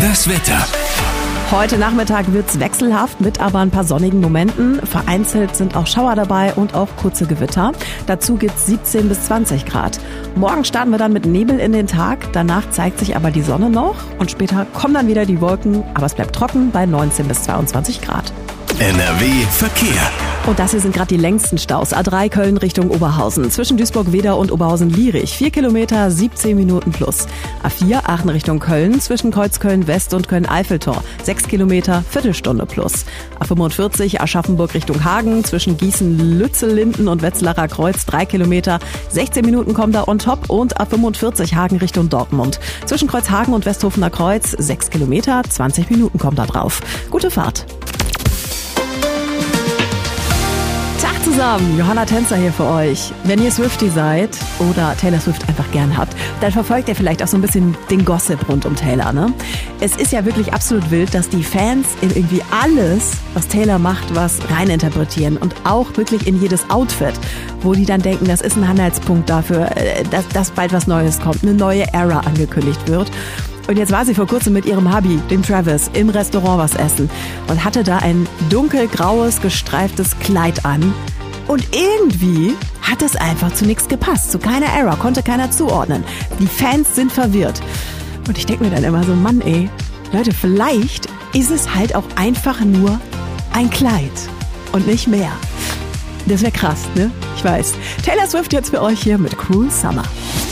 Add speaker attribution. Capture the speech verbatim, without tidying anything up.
Speaker 1: Das Wetter.
Speaker 2: Heute Nachmittag wird's wechselhaft mit aber ein paar sonnigen Momenten. Vereinzelt sind auch Schauer dabei und auch kurze Gewitter. Dazu gibt's siebzehn bis zwanzig Grad. Morgen starten wir dann mit Nebel in den Tag. Danach zeigt sich aber die Sonne noch und später kommen dann wieder die Wolken. Aber es bleibt trocken bei neunzehn bis zweiundzwanzig Grad.
Speaker 1: N R W Verkehr.
Speaker 2: Und das hier sind gerade die längsten Staus. A drei Köln Richtung Oberhausen. Zwischen Duisburg-Wedau und Oberhausen-Lierich. Vier Kilometer, siebzehn Minuten plus. A vier Aachen Richtung Köln. Zwischen Kreuzköln-West und Köln-Eiffeltor. Sechs Kilometer, Viertelstunde plus. A fünfundvierzig Aschaffenburg Richtung Hagen. Zwischen Gießen-Lützel-Linden und Wetzlarer Kreuz. Drei Kilometer, sechzehn Minuten kommen da on top. Und A fünfundvierzig Hagen Richtung Dortmund. Zwischen Kreuzhagen und Westhofener Kreuz. Sechs Kilometer, zwanzig Minuten kommen da drauf. Gute Fahrt. Tag zusammen, Johanna Tänzer hier für euch. Wenn ihr Swiftie seid oder Taylor Swift einfach gern habt, dann verfolgt ihr vielleicht auch so ein bisschen den Gossip rund um Taylor, ne? Es ist ja wirklich absolut wild, dass die Fans in irgendwie alles, was Taylor macht, was reininterpretieren und auch wirklich in jedes Outfit, wo die dann denken, das ist ein Anhaltspunkt dafür, dass, dass bald was Neues kommt, eine neue Era angekündigt wird. Und jetzt war sie vor kurzem mit ihrem Hubby, dem Travis, im Restaurant was essen und hatte da ein dunkelgraues, gestreiftes Kleid an. Und irgendwie hat es einfach zu nichts gepasst, zu keiner Era, konnte keiner zuordnen. Die Fans sind verwirrt. Und ich denke mir dann immer so, Mann ey, Leute, vielleicht ist es halt auch einfach nur ein Kleid und nicht mehr. Das wäre krass, ne? Ich weiß. Taylor Swift jetzt für euch hier mit Cruel Summer.